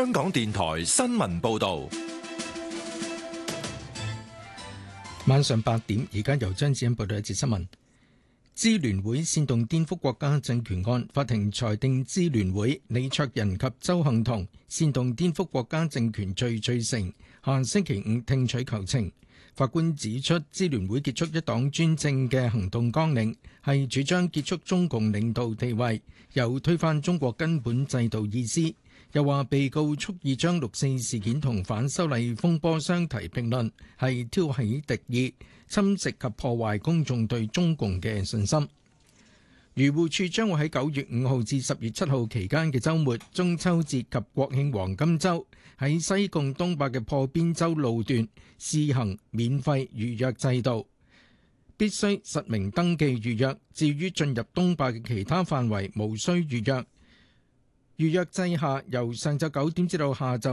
香港電台新聞報道。 晚上8點，而家由張子欣報道一節新聞。支聯會煽動顛覆國家政權案，法庭裁定支聯會李卓人及鄒幸彤煽動顛覆國家政權罪罪成，下星期5聽取求情。法官指出，支聯會結束一黨專政嘅行動綱領係主張結束中共領導地位，有推翻中國根本制度意思。又話被告蓄意將六四事件同反修例風波相提並論，係挑起敵意，侵蝕及破壞公眾對中共嘅信心。漁護署將會喺9月5號至10月7號期間嘅週末、中秋節及國慶黃金週，喺西貢東壩嘅破邊洲路段試行免費預約制度，必須實名登記預約。至於進入東壩嘅其他範圍，無需預約。預約制下，由上晝9點至到下晝